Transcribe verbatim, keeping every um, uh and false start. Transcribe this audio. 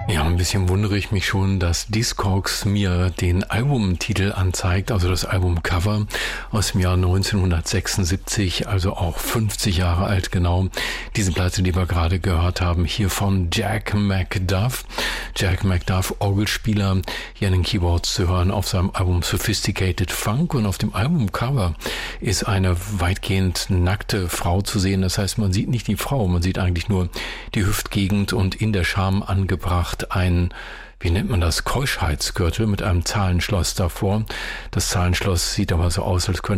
Ja, ein bisschen wundere ich mich schon, dass Discogs mir den Albumtitel anzeigt, also das Albumcover aus dem Jahr neunzehnhundertsechsundsiebzig, also auch fünfzig Jahre alt genau. Diese Platte, die wir gerade gehört haben, hier von Jack McDuff. Jack McDuff, Orgelspieler, hier an den Keyboards zu hören auf seinem Album Sophisticated Funk, und auf dem Albumcover ist eine weitgehend nackte Frau zu sehen. Das heißt, man sieht nicht die Frau, man sieht eigentlich nur die Hüftgegend und in der Scham angebracht ein, wie nennt man das, Keuschheitsgürtel mit einem Zahlenschloss davor. Das Zahlenschloss sieht aber so aus, als könnte